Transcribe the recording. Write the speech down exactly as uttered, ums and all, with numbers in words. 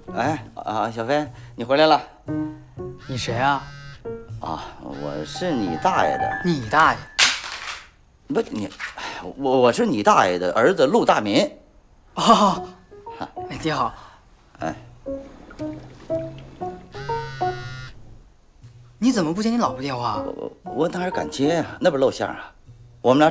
哎啊，小飞，你回来了。 你谁啊？ 啊，我是你大爷的。 你大爷！ 不，你，我我是你大爷的儿子陆大民。 哦，哎，爹好。 哎， 你怎么不接你老婆电话？ 我我哪敢接呀、啊？那不露馅啊？我们俩